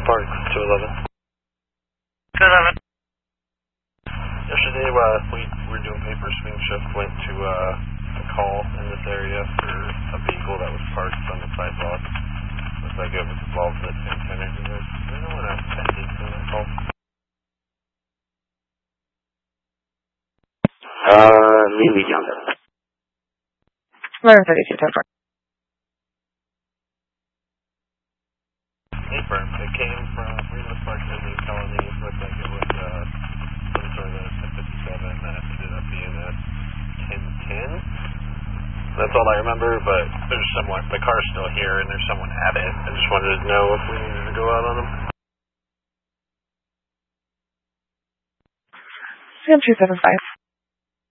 Park 211. 211. Yesterday, we were doing paper swing shift, went to a call in this area for a vehicle that was parked on the sidewalk. Looks like it was involved with antenna. Is there no one attended to that call? 丽丽讲的。 1132 10-4. Hey, firm. It came from Remus Park Indian Colony. Looked like it was some sort of 1057 that ended up being a 1010. That's all I remember, but there's someone, the car's still here and there's someone at it. I just wanted to know if we needed to go out on them. Sam 275.